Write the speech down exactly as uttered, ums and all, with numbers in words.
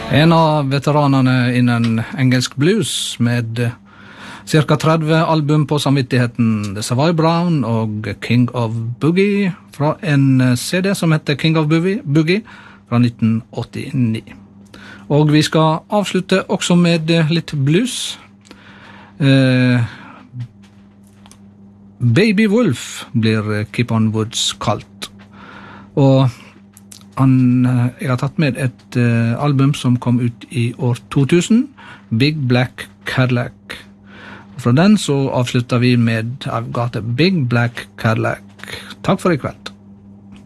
En av veteranene innen engelsk blues med cirka tretti album på samvittigheten, The Savile Brown og King of Boogie, fra en C D som heter King of Boogie, Boogie fra nitten åttini. Og vi skal avslutte også med litt blues. Eh, Baby Wolf blir Keep On Woods kalt. Og han, jeg har tatt med et uh, album som kom ut i år to tusen, Big Black Cadillac. Og fra den så avslutter vi med I've Got a Big Black Cadillac. Takk for i kveld.